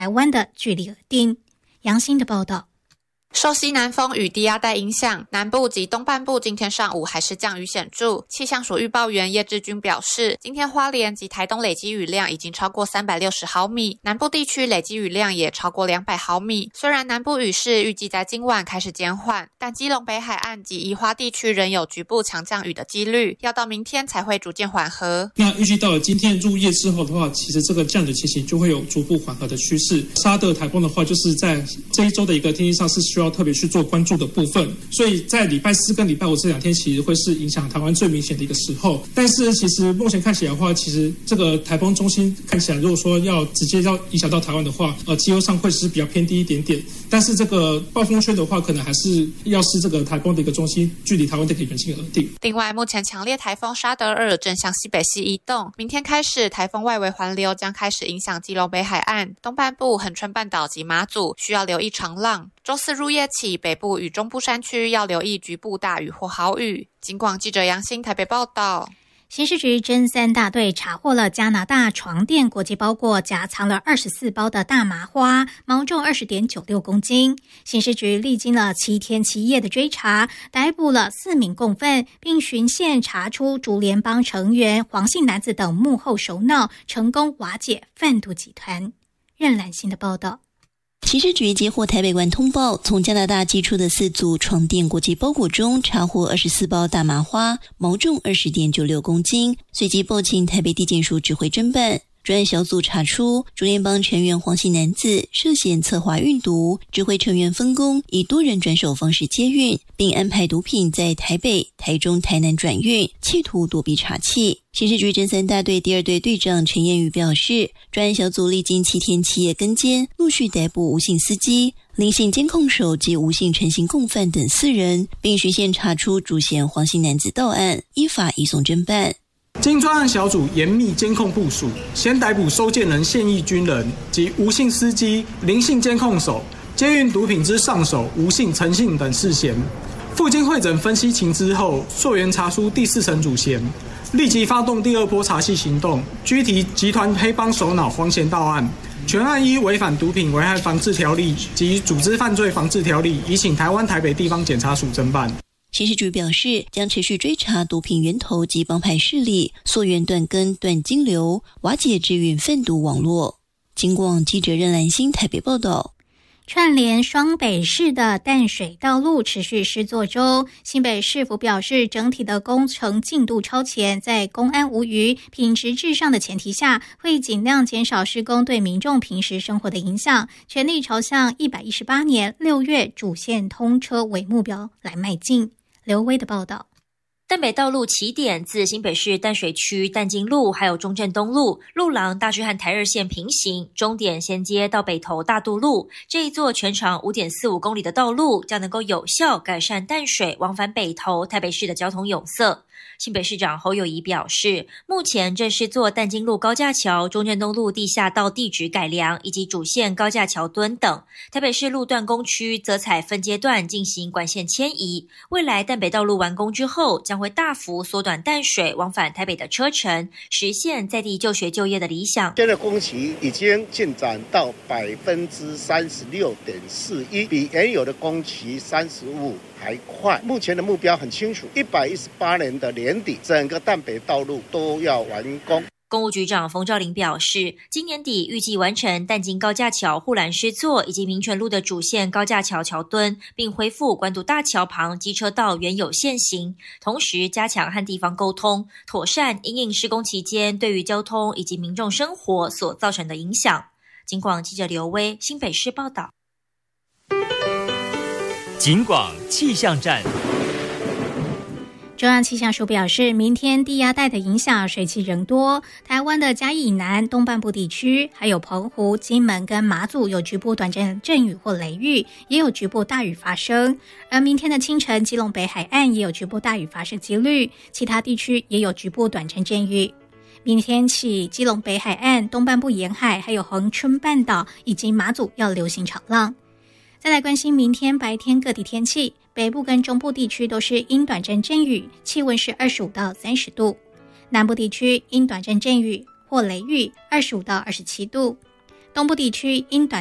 台湾的距离而定。杨欣的报道。 受西南风与低压带影响，南部及东半部今天上午还是降雨显著。气象署预报员叶志军表示，今天花莲及台东累积雨量已经超过360毫米，南部地区累积雨量也超过200毫米。虽然南部雨势预计在今晚开始减缓，但基隆北海岸及宜花地区仍有局部强降雨的几率，要到明天才会逐渐缓和。 那预计到了今天入夜之后的话，其实这个降雨情形就会有逐步缓和的趋势。沙德台风的话，就是在这一周的一个天气上是需要特别去做关注的部分，所以在礼拜4跟礼拜5这2天其实会是影响台湾最明显的一个时候。但是其实目前看起来的话，其实这个台风中心看起来如果说要直接要影响到台湾的话，机会上会是比较偏低一点点。但是这个暴风圈的话，可能还是要是这个台风的一个中心距离台湾的一个远近而定。 另外，目前强烈台风沙德尔正向西北西移动，明天开始台风外围环流将开始影响基隆北海岸、东半部、恒春半岛及马祖，需要留意长浪。周4入夜起，北部与中部山区要留意局部大雨或豪雨。警广记者杨欣台北报道。 刑事局侦3大队查获了加拿大床垫国际包裹夹藏了24包的大麻花，毛重 20.96 公斤。刑事局历经了7天7夜的追查，逮捕了4名共犯，并循线查出竹联帮成员黄姓男子等幕后首脑，成功瓦解贩毒集团。任兰心的报道。 刑事局接获台北关通报，从加拿大寄出的4组床垫国际包裹中查获24包大麻花，毛重 20.96 公斤，随即报请台北地检署指挥侦办。专案小组查出，竹联帮成员黄姓男子涉嫌策划运毒，指挥成员分工，以多人转手方式接运，并安排毒品在台北、台中、台南转运，企图躲避查缉。刑事局侦3大队第2队队长陈彦宇表示，专案小组历经7天7夜跟监，陆续逮捕吴姓司机、林姓监控手及吴姓陈姓共犯等4人，并循线查出主嫌黄姓男子到案，依法移送侦办。 经专案小组严密监控部署，先逮捕收件人现役军人及吴姓司机、林姓监控手、接运毒品之上手吴姓、陈姓等4嫌。附经会诊分析情资后，溯源查出第4层主嫌，立即发动第2波查缉行动，拘提集团黑帮首脑黄贤到案。全案依违反毒品危害防治条例及组织犯罪防治条例，移请台湾台北地方检察署侦办。 刑事局表示，将持续追查毒品源头及帮派势力，溯源断根断金流，瓦解制运贩毒网络。警广记者任兰心台北报道。 串联双北市的淡水道路持续施作中，新北市府表示，整体的工程进度超前，在公安无虞、品质至上的前提下，会尽量减少施工对民众平时生活的影响，全力朝向118年6月主线通车为目标来迈进。刘威的报道。 淡北道路起点自新北市淡水区淡金路还有中正东路路廊大致和台2线平行，终点衔接到北投大渡路。这一座全长 5.45 公里的道路将能够有效改善淡水往返北投台北市的交通壅塞。新北市长侯友宜表示，目前正是做淡金路高架桥、中正东路地下道地质改良以及主线高架桥墩等。台北市路段工区则采分阶段进行管线迁移，未来淡北道路完工之后，将会大幅缩短淡水往返台北的车程，实现在地就学就业的理想。 现在工期已经进展到 36.41%， 比原有的工期35%还快。目前的目标很清楚，118年的年底，整个淡北道路都要完工。 公务局长冯兆林表示，今年底预计完成淡金高架桥护栏施作以及民权路的主线高架桥桥墩，并恢复关渡大桥旁机车道原有线型，同时加强和地方沟通，妥善因应施工期间对于交通以及民众生活所造成的影响。警广记者刘威新北市报道。 警广气象站。 中央气象署表示，明天低压带的影响，水汽仍多，台湾的嘉义以南、东半部地区，还有澎湖、金门跟马祖有局部短暂阵雨或雷雨，也有局部大雨发生。而明天的清晨，基隆北海岸也有局部大雨发生几率，其他地区也有局部短暂阵雨。明天起，基隆北海岸、东半部沿海，还有恒春半岛以及马祖要流行潮浪。再来关心明天白天各地天气，北部跟中部地区都是阴短暂阵雨，气温是25到30度；南部地区阴短暂阵雨或雷雨，25到27度。 东部地区因短